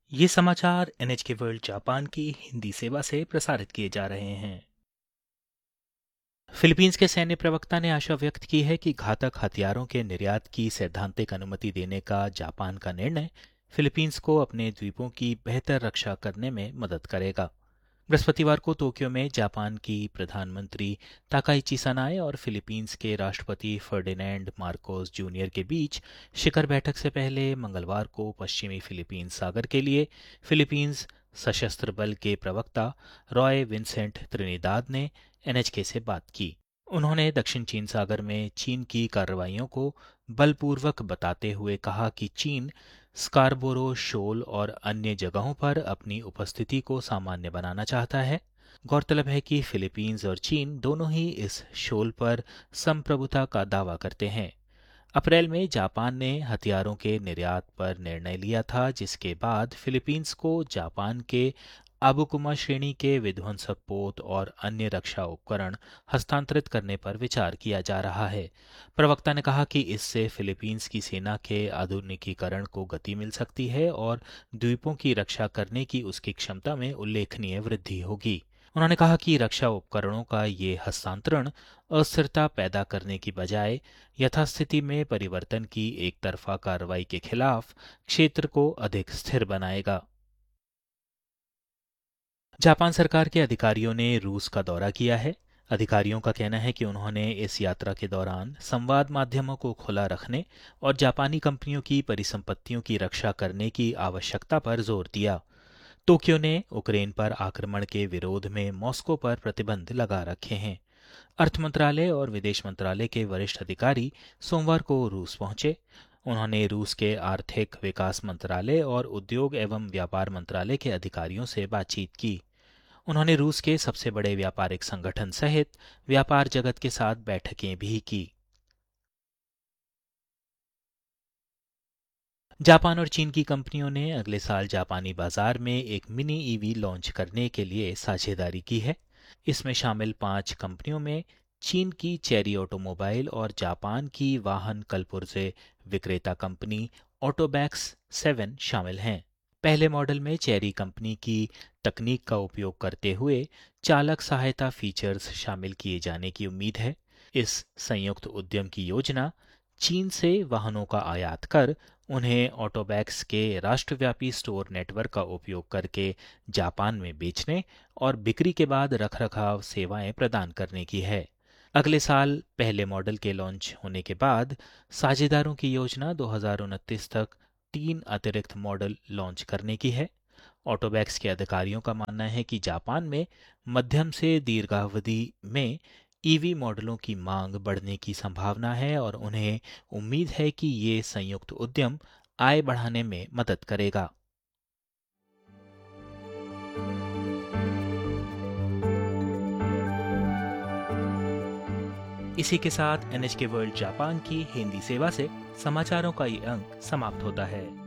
ये समाचार NHK world Japan की हिंदी सेवा से प्रसारित किए जा रहे हैं। फिलीपींस के सैन्य प्रवक्ता ने आशा व्यक्त की है कि घातक हथियारों के निर्यात की सैद्धांतिक अनुमति देने का जापान का निर्णय फिलीपींस को अपने द्वीपों की बेहतर रक्षा करने में मदद करेगा। बृहस्पतिवार को टोक्यो में जापान की प्रधानमंत्री ताकाइची सनाए और फिलीपींस के राष्ट्रपति फर्डिनेंड मार्कोस जूनियर के बीच शिखर बैठक से पहले मंगलवार को पश्चिमी फिलीपींस सागर के लिए फिलीपींस सशस्त्र बल के प्रवक्ता रॉय विंसेंट त्रिनिदाद ने NHK से बात की। उन्होंने दक्षिण चीन सागर में चीन की कार्रवाइयों को बलपूर्वक बताते हुए कहा कि चीन स्कारबोरो शोल और अन्य जगहों पर अपनी उपस्थिति को सामान्य बनाना चाहता है। गौरतलब है कि फिलीपींस और चीन दोनों ही इस शोल पर संप्रभुता का दावा करते हैं। अप्रैल में जापान ने हथियारों के निर्यात पर निर्णय लिया था, जिसके बाद फिलीपींस को जापान के आबुकुमा श्रेणी के विध्वंसक पोत और अन्य रक्षा उपकरण हस्तांतरित करने पर विचार किया जा रहा है। प्रवक्ता ने कहा कि इससे फिलीपींस की सेना के आधुनिकीकरण को गति मिल सकती है और द्वीपों की रक्षा करने की उसकी क्षमता में उल्लेखनीय वृद्धि होगी। उन्होंने कहा कि रक्षा उपकरणों का ये हस्तांतरण अस्थिरता पैदा करने की बजाय यथास्थिति में परिवर्तन की एक तरफा कार्रवाई के खिलाफ क्षेत्र को अधिक स्थिर बनाएगा। जापान सरकार के अधिकारियों ने रूस का दौरा किया है। अधिकारियों का कहना है कि उन्होंने इस यात्रा के दौरान संवाद माध्यमों को खुला रखने और जापानी कंपनियों की परिसंपत्तियों की रक्षा करने की आवश्यकता पर जोर दिया। टोक्यो ने यूक्रेन पर आक्रमण के विरोध में मॉस्को पर प्रतिबंध लगा रखे हैं। अर्थ मंत्रालय और विदेश मंत्रालय के वरिष्ठ अधिकारी सोमवार को रूस पहुंचे। उन्होंने रूस के आर्थिक विकास मंत्रालय और उद्योग एवं व्यापार मंत्रालय के अधिकारियों से बातचीत की। उन्होंने रूस के सबसे बड़े व्यापारिक संगठन सहित व्यापार जगत के साथ बैठकें भी की। जापान और चीन की कंपनियों ने अगले साल जापानी बाजार में एक मिनी ईवी लॉन्च करने के लिए साझेदारी की है। इसमें शामिल 5 कंपनियों में चीन की चेरी ऑटोमोबाइल और जापान की वाहन कलपुर्जे विक्रेता कंपनी ऑटोबैक्स 7 शामिल हैं। पहले मॉडल में चेरी कंपनी की तकनीक का उपयोग करते हुए चालक सहायता फीचर्स शामिल किए जाने की उम्मीद है। इस संयुक्त उद्यम की योजना चीन से वाहनों का आयात कर उन्हें ऑटोबैक्स के राष्ट्रव्यापी स्टोर नेटवर्क का उपयोग करके जापान में बेचने और बिक्री के बाद रखरखाव सेवाएं प्रदान करने की है। अगले साल पहले मॉडल के लॉन्च होने के बाद साझेदारों की योजना 2029 तक 3 अतिरिक्त मॉडल लॉन्च करने की है। ऑटोबैक्स के अधिकारियों का मानना है कि जापान में मध्यम से दीर्घावधि में ईवी मॉडलों की मांग बढ़ने की संभावना है और उन्हें उम्मीद है कि ये संयुक्त उद्यम आय बढ़ाने में मदद करेगा। इसी के साथ NHK वर्ल्ड जापान की हिंदी सेवा से समाचारों का ये अंक समाप्त होता है।